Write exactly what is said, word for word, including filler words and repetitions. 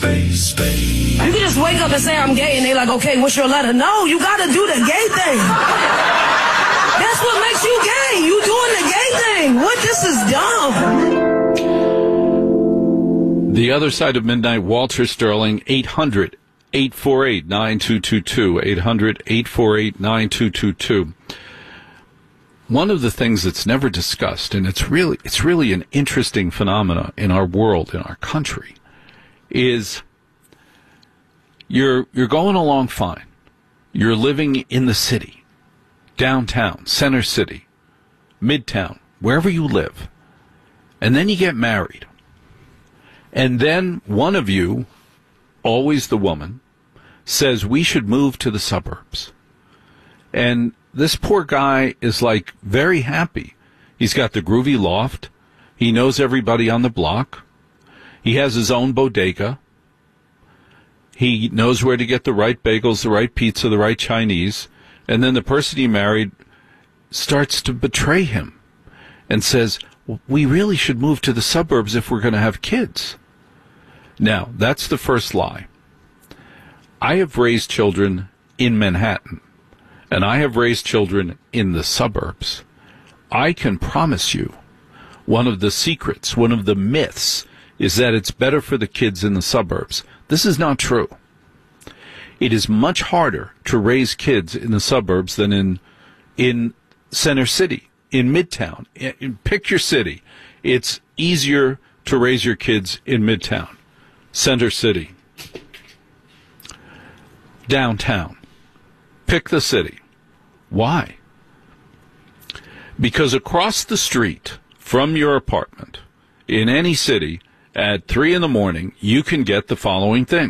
Space, space. You can just wake up and say I'm gay and they like, okay, what's your letter? No, you gotta do the gay thing. That's what makes you gay. You doing the gay thing. What? This is dumb. The Other Side of Midnight, Walter Sterling, eight hundred, eight four eight, nine two two two, eight hundred, eight four eight, nine two two two. One of the things that's never discussed, and it's really it's really an interesting phenomena in our world, in our country, is you're you're going along fine. You're living in the city, downtown, center city, midtown, wherever you live. And then you get married. And then one of you, always the woman, says we should move to the suburbs. And this poor guy is like very happy. He's got the groovy loft. He knows everybody on the block. He has his own bodega. He knows where to get the right bagels, the right pizza, the right Chinese. And then the person he married starts to betray him and says, well, we really should move to the suburbs if we're going to have kids. Now, that's the first lie. I have raised children in Manhattan, and I have raised children in the suburbs. I can promise you one of the secrets, one of the myths, is that it's better for the kids in the suburbs. This is not true. It is much harder to raise kids in the suburbs than in in center city, in Midtown. In, pick your city. It's easier to raise your kids in Midtown, center city, downtown. Pick the city. Why? Because across the street from your apartment in any city at three in the morning, you can get the following things.